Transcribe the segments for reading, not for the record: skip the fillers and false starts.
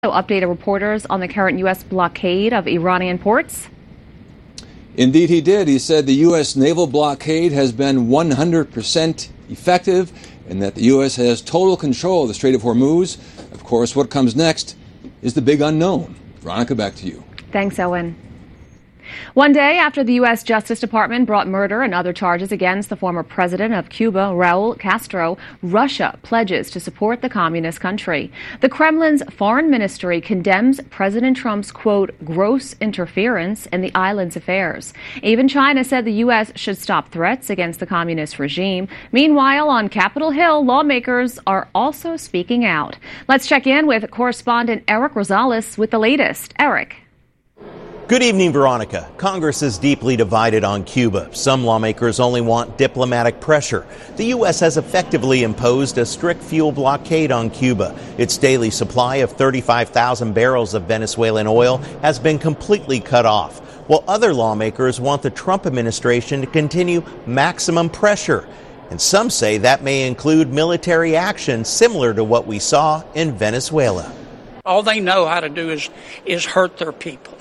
Updated reporters on the current U.S. blockade of Iranian ports. Indeed, he did. He said the U.S. naval blockade has been 100% effective and that the U.S. has total control of the Strait of Hormuz. Of course, what comes next is the big unknown. Veronica, back to you. Thanks, Owen. One day after the U.S. Justice Department brought murder and other charges against the former president of Cuba, Raul Castro, Russia pledges to support the communist country. The Kremlin's foreign ministry condemns President Trump's, quote, gross interference in the island's affairs. Even China said the U.S. should stop threats against the communist regime. Meanwhile, on Capitol Hill, lawmakers are also speaking out. Let's check in with correspondent Eric Rosales with the latest. Eric. Good evening, Veronica. Congress is deeply divided on Cuba. Some lawmakers only want diplomatic pressure. The U.S. has effectively imposed a strict fuel blockade on Cuba. Its daily supply of 35,000 barrels of Venezuelan oil has been completely cut off, while other lawmakers want the Trump administration to continue maximum pressure. And some say that may include military action similar to what we saw in Venezuela. All they know how to do is hurt their people.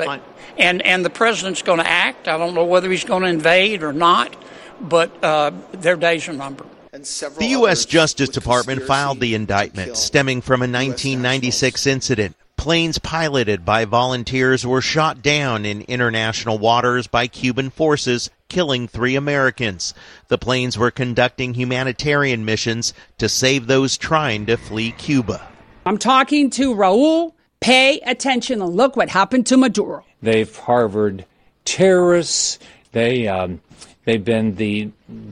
And the president's going to act. I don't know whether he's going to invade or not, but their days are numbered. The U.S. Justice Department filed the indictment stemming from a 1996 incident. Planes piloted by volunteers were shot down in international waters by Cuban forces, killing 3 Americans. The planes were conducting humanitarian missions to save those trying to flee Cuba. I'm talking to Raul. Pay attention and look what happened to Maduro. They've harbored terrorists. They've been the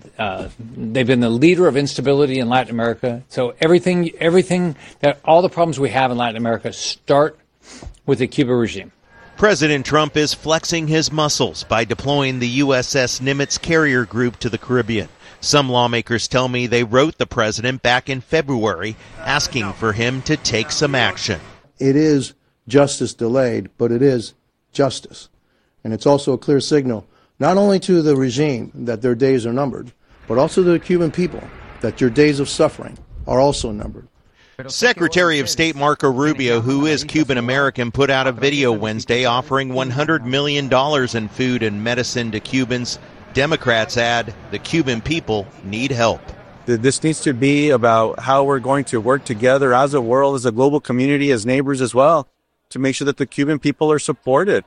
leader of instability in Latin America. So everything that all the problems we have in Latin America start with the Cuba regime. President Trump is flexing his muscles by deploying the USS Nimitz carrier group to the Caribbean. Some lawmakers tell me they wrote the president back in February asking for him to take some action. It is justice delayed, but it is justice. And it's also a clear signal, not only to the regime that their days are numbered, but also to the Cuban people that your days of suffering are also numbered. Secretary of State Marco Rubio, who is Cuban-American, put out a video Wednesday offering $100 million in food and medicine to Cubans. Democrats add the Cuban people need help. This needs to be about how we're going to work together as a world, as a global community, as neighbors as well, to make sure that the Cuban people are supported.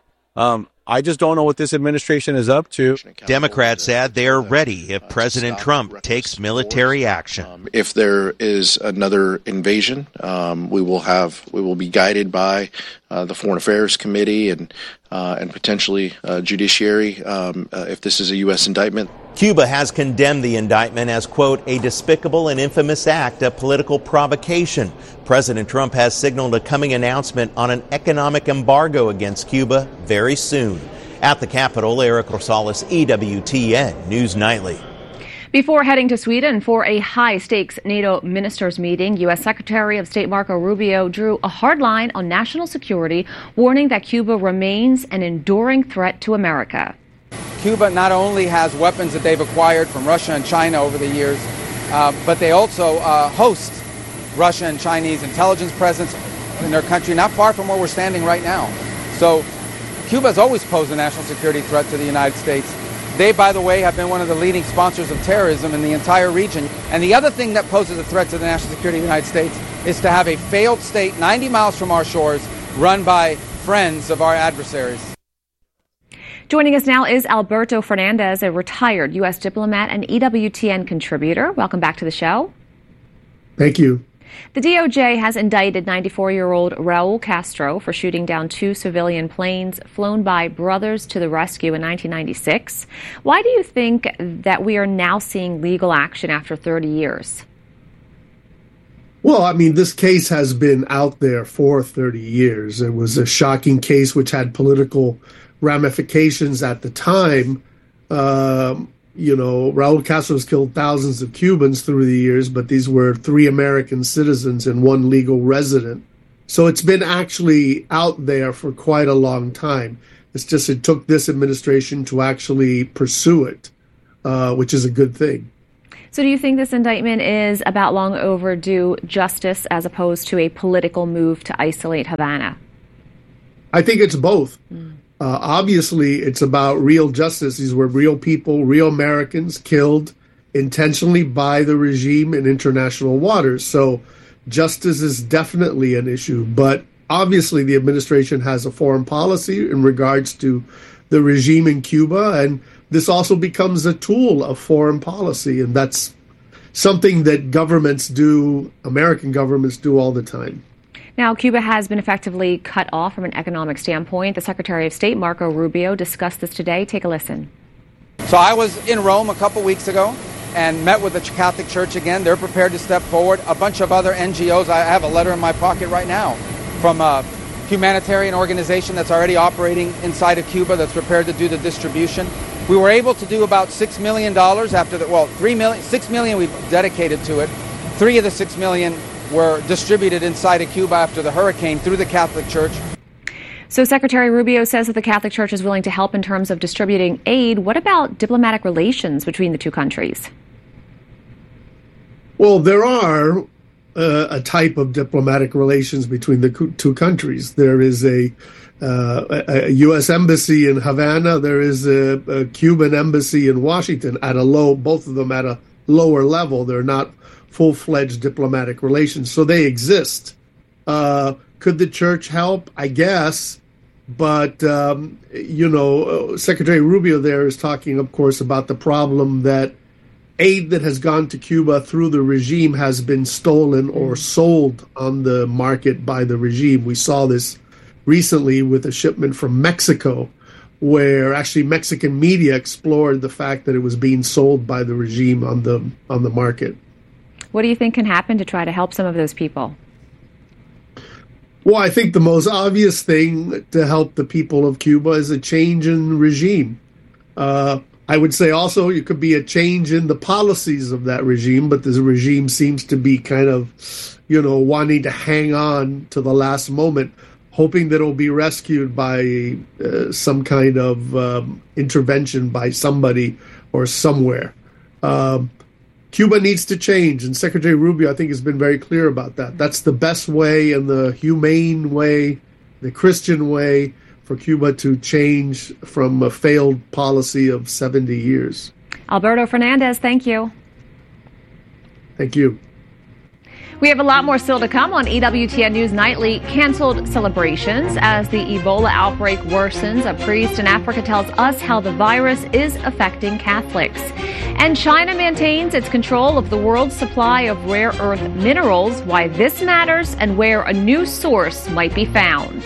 I just don't know what this administration is up to. Democrats add they are ready if President Trump takes military action. If there is another invasion, we will be guided by the Foreign Affairs Committee and potentially judiciary if this is a U.S. indictment. Cuba has condemned the indictment as, quote, a despicable and infamous act of political provocation. President Trump has signaled a coming announcement on an economic embargo against Cuba very soon. At the Capitol, Eric Rosales, EWTN News Nightly. Before heading to Sweden for a high-stakes NATO ministers meeting, U.S. Secretary of State Marco Rubio drew a hard line on national security, warning that Cuba remains an enduring threat to America. Cuba not only has weapons that they've acquired from Russia and China over the years, but they also host Russia and Chinese intelligence presence in their country, not far from where we're standing right now. So Cuba has always posed a national security threat to the United States. They, by the way, have been one of the leading sponsors of terrorism in the entire region. And the other thing that poses a threat to the national security of the United States is to have a failed state 90 miles from our shores run by friends of our adversaries. Joining us now is Alberto Fernandez, a retired U.S. diplomat and EWTN contributor. Welcome back to the show. Thank you. The DOJ has indicted 94-year-old Raul Castro for shooting down 2 civilian planes flown by Brothers to the Rescue in 1996. Why do you think that we are now seeing legal action after 30 years? Well, I mean, this case has been out there for 30 years. It was a shocking case which had political ramifications at the time. Raul Castro has killed thousands of Cubans through the years, but these were 3 American citizens and 1 legal resident. So it's been actually out there for quite a long time. It's just it took this administration to actually pursue it, which is a good thing. So do you think this indictment is about long overdue justice as opposed to a political move to isolate Havana? I think it's both. Obviously, it's about real justice. These were real people, real Americans killed intentionally by the regime in international waters. So justice is definitely an issue. But obviously, the administration has a foreign policy in regards to the regime in Cuba, and this also becomes a tool of foreign policy, and that's something that governments do, American governments do all the time. Now, Cuba has been effectively cut off from an economic standpoint. The Secretary of State, Marco Rubio, discussed this today. Take a listen. So I was in Rome a couple weeks ago and met with the Catholic Church again. They're prepared to step forward. A bunch of other NGOs. I have a letter in my pocket right now from a humanitarian organization that's already operating inside of Cuba that's prepared to do the distribution. We were able to do about $6 million after $6 million we've dedicated to it. 3 of the $6 million were distributed inside of Cuba after the hurricane through the Catholic Church. So Secretary Rubio says that the Catholic Church is willing to help in terms of distributing aid. What about diplomatic relations between the two countries? Well, there are a type of diplomatic relations between the two countries. There is a U.S. embassy in Havana. There is a Cuban embassy in Washington both of them at a lower level. They're not full-fledged diplomatic relations, so they exist. Could the church help? I guess, but Secretary Rubio there is talking, of course, about the problem that aid that has gone to Cuba through the regime has been stolen or sold on the market by the regime. We saw this recently with a shipment from Mexico, where actually Mexican media explored the fact that it was being sold by the regime on the market. What do you think can happen to try to help some of those people? Well, I think the most obvious thing to help the people of Cuba is a change in regime. I would say also it could be a change in the policies of that regime, but this regime seems to be kind of, wanting to hang on to the last moment, hoping that it'll be rescued by some kind of intervention by somebody or somewhere. Cuba needs to change, and Secretary Rubio, I think, has been very clear about that. That's the best way and the humane way, the Christian way for Cuba to change from a failed policy of 70 years. Alberto Fernandez, thank you. Thank you. We have a lot more still to come on EWTN News Nightly. Canceled celebrations as the Ebola outbreak worsens. A priest in Africa tells us how the virus is affecting Catholics. And China maintains its control of the world's supply of rare earth minerals, why this matters, and where a new source might be found.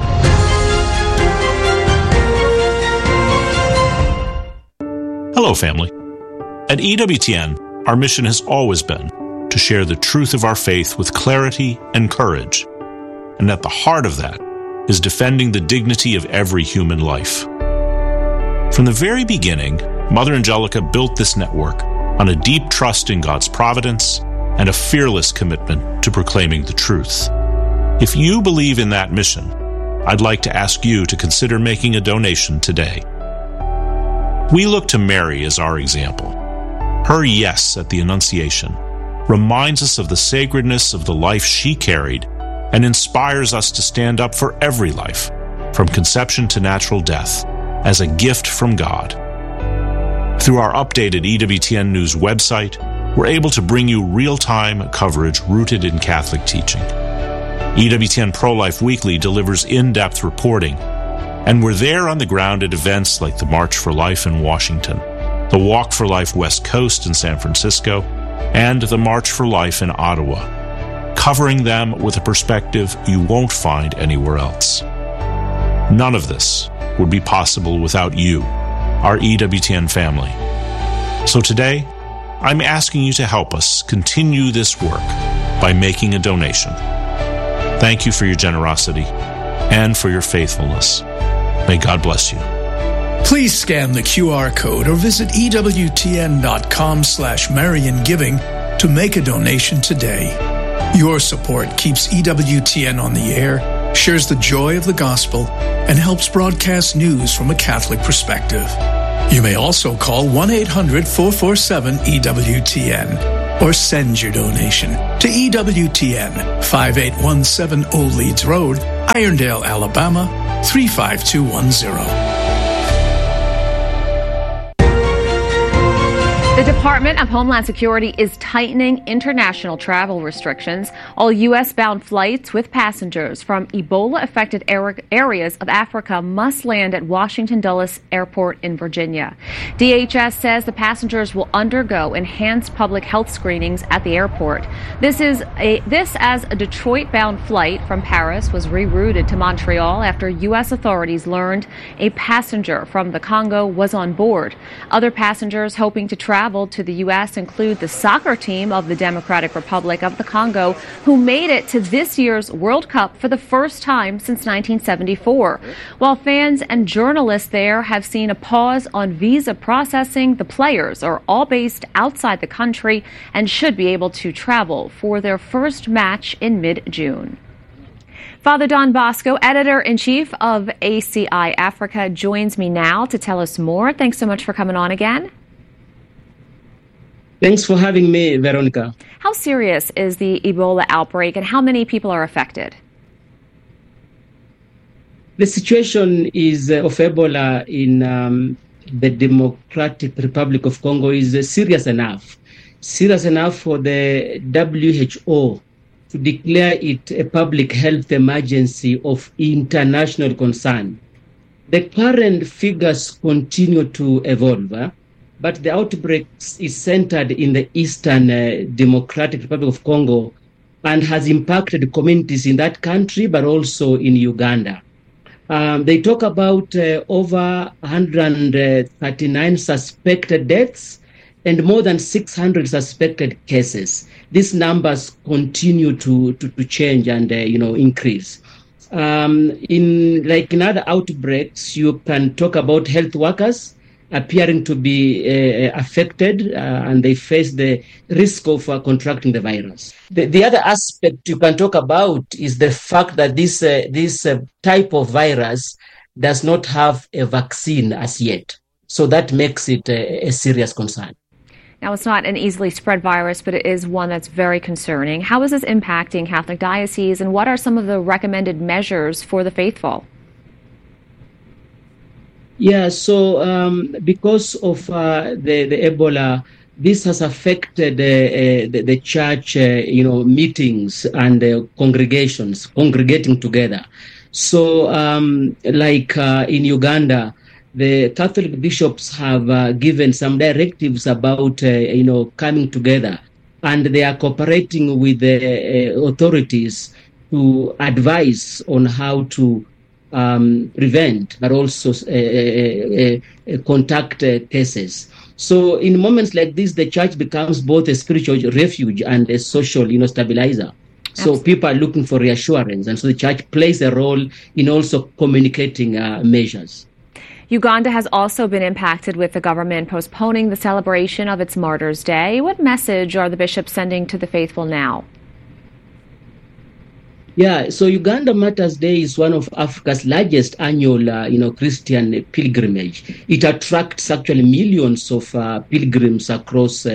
Hello, family. At EWTN, our mission has always been to share the truth of our faith with clarity and courage. And at the heart of that is defending the dignity of every human life. From the very beginning, Mother Angelica built this network on a deep trust in God's providence and a fearless commitment to proclaiming the truth. If you believe in that mission, I'd like to ask you to consider making a donation today. We look to Mary as our example. Her yes at the Annunciation reminds us of the sacredness of the life she carried and inspires us to stand up for every life, from conception to natural death, as a gift from God. Through our updated EWTN News website, we're able to bring you real-time coverage rooted in Catholic teaching. EWTN Pro-Life Weekly delivers in-depth reporting, and we're there on the ground at events like the March for Life in Washington, the Walk for Life West Coast in San Francisco, and the March for Life in Ottawa, covering them with a perspective you won't find anywhere else. None of this would be possible without you, our EWTN family. So today, I'm asking you to help us continue this work by making a donation. Thank you for your generosity and for your faithfulness. May God bless you. Please scan the QR code or visit EWTN.com/MarianGiving to make a donation today. Your support keeps EWTN on the air, shares the joy of the gospel, and helps broadcast news from a Catholic perspective. You may also call 1-800-447-EWTN or send your donation to EWTN, 5817 Old Leeds Road, Irondale, Alabama, 35210. The Department of Homeland Security is tightening international travel restrictions. All U.S.-bound flights with passengers from Ebola-affected areas of Africa must land at Washington Dulles Airport in Virginia. DHS says the passengers will undergo enhanced public health screenings at the airport. This as a Detroit-bound flight from Paris was rerouted to Montreal after U.S. authorities learned a passenger from the Congo was on board. Other passengers hoping to travel to the U.S. include the soccer team of the Democratic Republic of the Congo, who made it to this year's World Cup for the first time since 1974. While fans and journalists there have seen a pause on visa processing, the players are all based outside the country and should be able to travel for their first match in mid-June. Father Don Bosco, editor-in-chief of ACI Africa, joins me now to tell us more. Thanks so much for coming on again. Thanks for having me, Veronica. How serious is the Ebola outbreak and how many people are affected? The situation is of Ebola in the Democratic Republic of Congo is serious enough for the WHO to declare it a public health emergency of international concern. The current figures continue to evolve. But the outbreak is centered in the Eastern Democratic Republic of Congo and has impacted communities in that country, but also in Uganda. They talk about over 139 suspected deaths and more than 600 suspected cases. These numbers continue to change and increase. In other outbreaks, you can talk about health workers appearing to be affected and they face the risk of contracting the virus. The other aspect you can talk about is the fact that this type of virus does not have a vaccine as yet. So that makes it a serious concern. Now, it's not an easily spread virus, but it is one that's very concerning. How is this impacting Catholic dioceses, and what are some of the recommended measures for the faithful? Yeah, so because of the Ebola, this has affected the church, meetings and congregations congregating together. So, in Uganda, the Catholic bishops have given some directives about, coming together, and they are cooperating with the authorities to advise on how to prevent, but also contact cases. So in moments like this, the church becomes both a spiritual refuge and a social, stabilizer. So Absolutely. People are looking for reassurance, and so the church plays a role in also communicating measures. Uganda has also been impacted with the government postponing the celebration of its Martyrs' Day. What message are the bishops sending to the faithful now? Yeah, so Uganda Martyrs' Day is one of Africa's largest annual, Christian pilgrimage. It attracts actually millions of pilgrims across,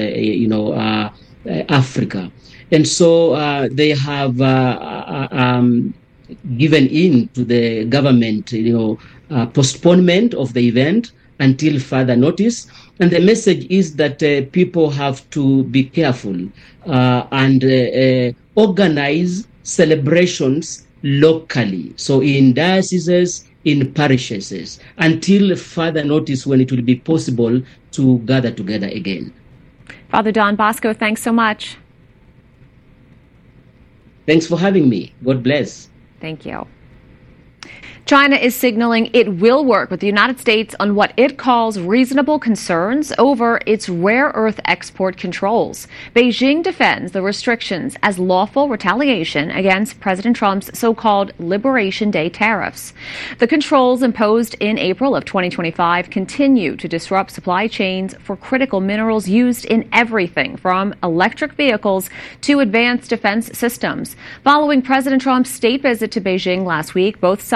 Africa. And so they have given in to the government, postponement of the event until further notice. And the message is that people have to be careful and organize celebrations locally, so in dioceses, in parishes, until further notice when it will be possible to gather together again. Father Don Bosco, thanks so much. Thanks for having me. God bless. Thank you. China is signaling it will work with the United States on what it calls reasonable concerns over its rare earth export controls. Beijing defends the restrictions as lawful retaliation against President Trump's so-called Liberation Day tariffs. The controls imposed in April of 2025 continue to disrupt supply chains for critical minerals used in everything from electric vehicles to advanced defense systems. Following President Trump's state visit to Beijing last week, both sides said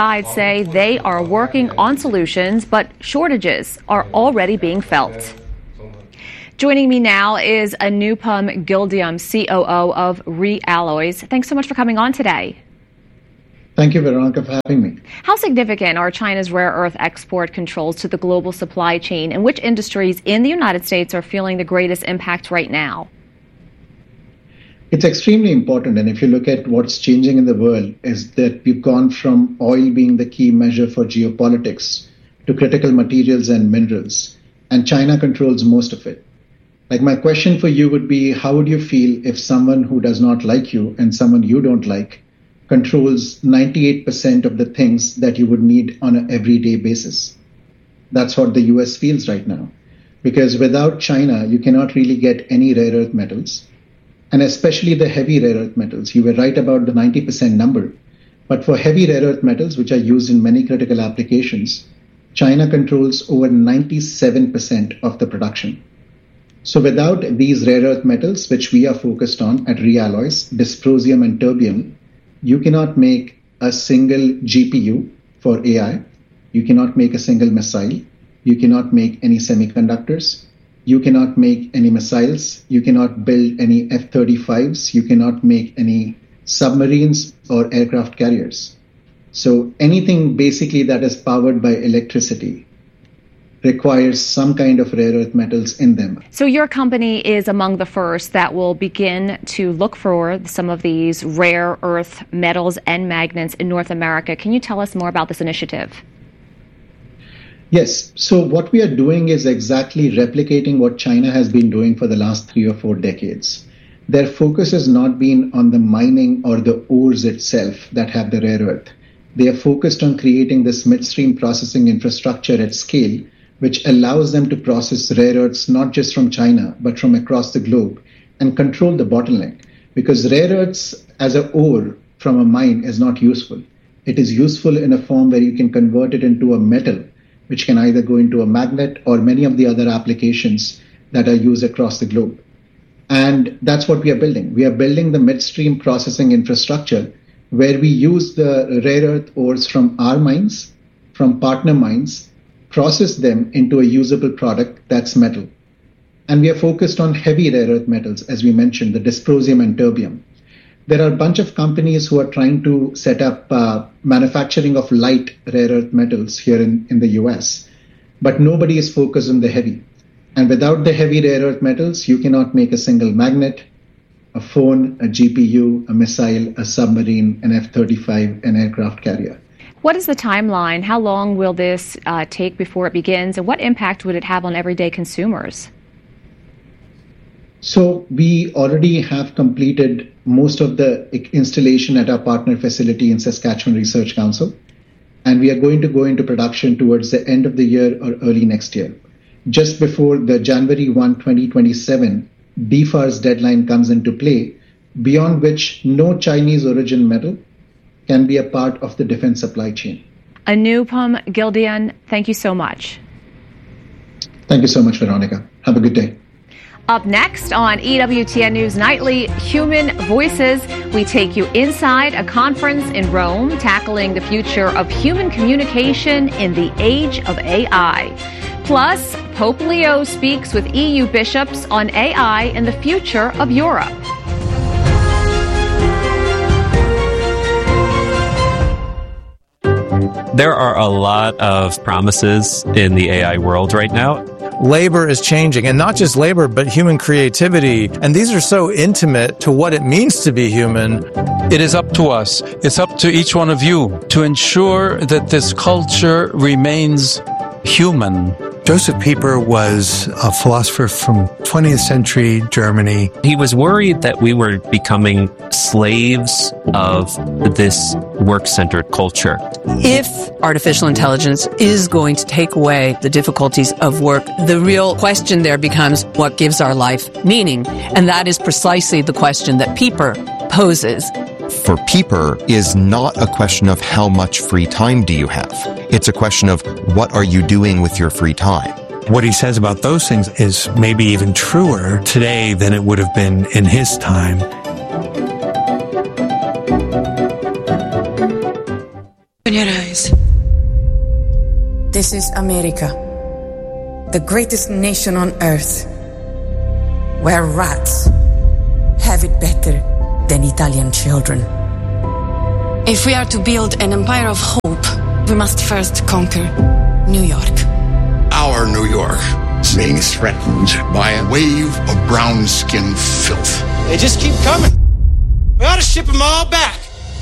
say they are working on solutions, but shortages are already being felt. Joining me now is Anupam Gildiam, COO of Realloys. Thanks so much for coming on today. Thank you, Veronica, for having me. How significant are China's rare earth export controls to the global supply chain, and which industries in the United States are feeling the greatest impact right now? It's extremely important, and if you look at what's changing in the world, is that we've gone from oil being the key measure for geopolitics to critical materials and minerals, and China controls most of it. Like, my question for you would be, how would you feel if someone who does not like you and someone you don't like controls 98% of the things that you would need on an everyday basis? That's what the US feels right now. Because without China, you cannot really get any rare earth metals, and especially the heavy rare earth metals. You were right about the 90% number. But for heavy rare earth metals, which are used in many critical applications, China controls over 97% of the production. So without these rare earth metals, which we are focused on at Realloys, dysprosium and terbium, you cannot make a single GPU for AI. You cannot make a single missile. You cannot make any semiconductors. You cannot make any missiles. You cannot build any F-35s. You cannot make any submarines or aircraft carriers. So anything basically that is powered by electricity requires some kind of rare earth metals in them. So your company is among the first that will begin to look for some of these rare earth metals and magnets in North America. Can you tell us more about this initiative? Yes. So what we are doing is exactly replicating what China has been doing for the last 3 or 4 decades. Their focus has not been on the mining or the ores itself that have the rare earth. They are focused on creating this midstream processing infrastructure at scale, which allows them to process rare earths not just from China, but from across the globe, and control the bottleneck. Because rare earths as an ore from a mine is not useful. It is useful in a form where you can convert it into a metal, which can either go into a magnet or many of the other applications that are used across the globe. And that's what we are building. We are building the midstream processing infrastructure where we use the rare earth ores from our mines, from partner mines, process them into a usable product that's metal. And we are focused on heavy rare earth metals, as we mentioned, the dysprosium and terbium. There are a bunch of companies who are trying to set up manufacturing of light rare earth metals here in the US, but nobody is focused on the heavy. And without the heavy rare earth metals, you cannot make a single magnet, a phone, a GPU, a missile, a submarine, an F-35, an aircraft carrier. What is the timeline? How long will this take before it begins? And what impact would it have on everyday consumers? So we already have completed most of the installation at our partner facility in Saskatchewan Research Council. And we are going to go into production towards the end of the year or early next year. Just before the January 1, 2027, DFARS deadline comes into play, beyond which no Chinese origin metal can be a part of the defense supply chain. Anupam Gildiam, thank you so much. Thank you so much, Veronica. Have a good day. Up next on EWTN News Nightly, Human Voices, we take you inside a conference in Rome tackling the future of human communication in the age of AI. Plus, Pope Leo speaks with EU bishops on AI and the future of Europe. There are a lot of promises in the AI world right now. Labor is changing, and not just labor, but human creativity. And these are so intimate to what it means to be human. It is up to us. It's up to each one of you to ensure that this culture remains human. Joseph Pieper was a philosopher from 20th century Germany. He was worried that we were becoming slaves of this work-centered culture. If artificial intelligence is going to take away the difficulties of work, the real question there becomes what gives our life meaning? And that is precisely the question that Pieper poses. For Pieper is not a question of how much free time do you have. It's a question of what are you doing with your free time. What he says about those things is maybe even truer today than it would have been in his time. Open your eyes. This is America, the greatest nation on earth, where rats have it better than Italian children. If we are to build an empire of hope, we must first conquer New York. Our New York is being threatened by a wave of brown-skinned filth. They just keep coming. We ought to ship them all back.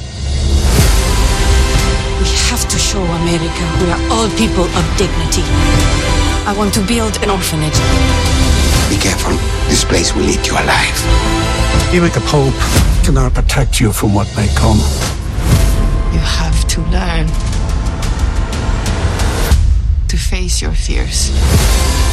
We have to show America we are all people of dignity. I want to build an orphanage. Be careful. This place will eat you alive. Even the Pope cannot protect you from what may come. You have to learn to face your fears.